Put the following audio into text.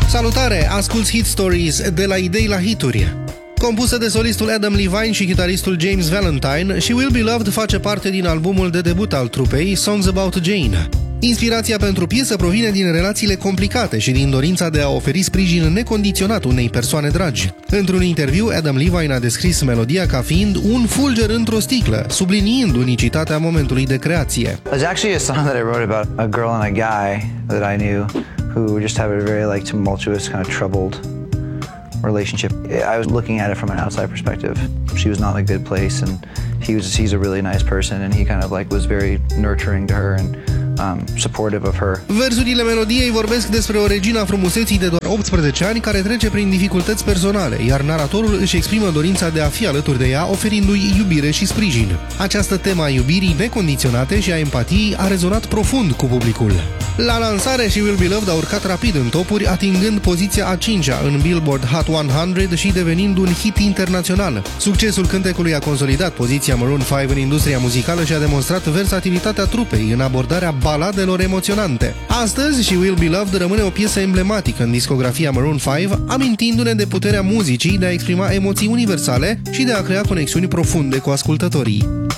Salutare! Asculți Hit Stories de la idei la hituri. Compusă de solistul Adam Levine și chitaristul James Valentine, She Will Be Loved face parte din albumul de debut al trupei, Songs About Jane. Inspirația pentru piesă provine din relațiile complicate și din dorința de a oferi sprijin necondiționat unei persoane dragi. Într-un interviu, Adam Levine a descris melodia ca fiind un fulger într-o sticlă, subliniind unicitatea momentului de creație. It's actually a song that I wrote about a girl and a guy that I knew who just have a very tumultuous, kind of troubled relationship. I was looking at it from an outside perspective. She was not in a good place, and he's a really nice person, and he kind of was very nurturing to her and supportive of her. Versurile melodiei vorbesc despre o regină a frumuseții de doar 18 ani care trece prin dificultăți personale, iar naratorul își exprimă dorința de a fi alături de ea, oferindu-i iubire și sprijin. Această temă a iubirii necondiționate și a empatiei a rezonat profund cu publicul. La lansare, She Will Be Loved a urcat rapid în topuri, atingând poziția a 5-a în Billboard Hot 100 și devenind un hit internațional. Succesul cântecului a consolidat poziția Maroon 5 în industria muzicală și a demonstrat versatilitatea trupei în abordarea baladelor emoționante. Astăzi, She Will Be Loved rămâne o piesă emblematică în discografia Maroon 5, amintindu-ne de puterea muzicii de a exprima emoții universale și de a crea conexiuni profunde cu ascultătorii.